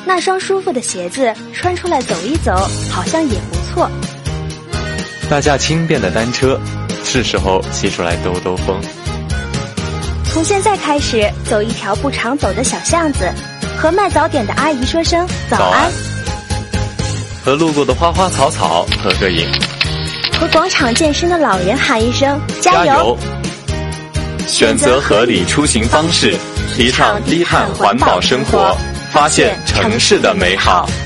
那双舒服的鞋子穿出来走一走，好像也不错。 那架轻便的单车，是时候骑出来兜兜风。 从现在开始，走一条不常走的小巷子，和卖早点的阿姨说声早安， 和路过的花花草草合个影， 和广场健身的老人喊一声加油。 选择合理出行方式，提倡低碳环保生活，发现城市的美好。